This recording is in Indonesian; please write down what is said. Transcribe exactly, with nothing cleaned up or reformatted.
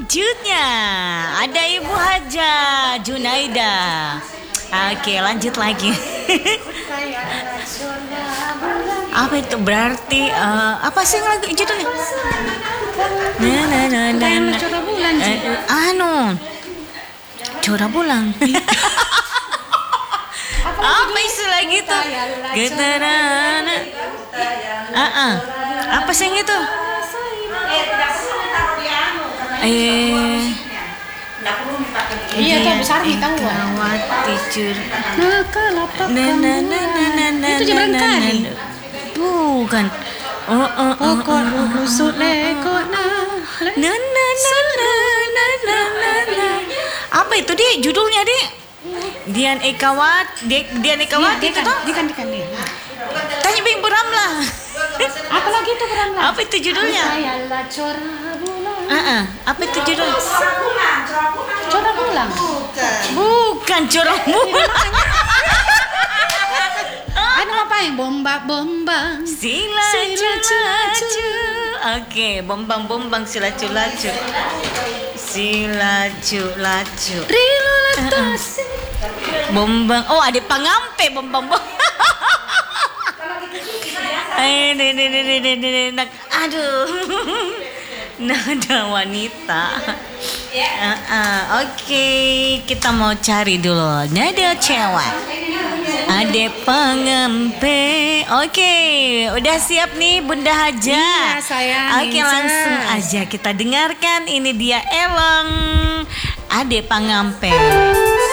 selanjutnya ada Ibu Haja Junaida. Oke, lanjut lagi. Apa itu berarti uh, apa sih lagu judulnya? Nah, nah, nah, nah, nah. Cora bulan. Eh, eh, anu. Cora bulan. Apa istilah gitu? Getaran. Ah, ah. Apa sih itu? Eh. Iya tuh besar nih tahu. Kawati cur. Nah, kalapak. Nah, nah, nah, nah, nah, nah, Itu Jebran nah, nah, Kali. nah. Bukan. Oh, oh, oh, Pokok oh, oh. rusuk lekok nah. Na na na na na na na na. Apa itu Dik? Judulnya Dik? Dian Ekawat, Dik Dian Ekawat itu toh? Dia kan dia kan. Tanya Bing Buramlah. Apa lagi itu Buramlah? Apa itu judulnya? Sayalah cora bulan. Heeh, apa itu judulnya? Cora bulan. Bukan Cora Bulan. Anu apa yang bomba bomba. Silacu lacu. Oke, bombang bombang silacu lacu. Silacu lacu. Rilo latas. Bombang. Oh, ada pangampe bombang bombang. Eh, ne ne ne ne ne ne nak. Aduh. Nada wanita. Uh, uh, Oke, okay. Kita mau cari dulu nada cewek. Ada pengempe. Oke, okay. Udah siap nih Bunda Haja? Iya sayang. Oke, okay, langsung aja kita dengarkan. Ini dia Elong. Ade Pangampe.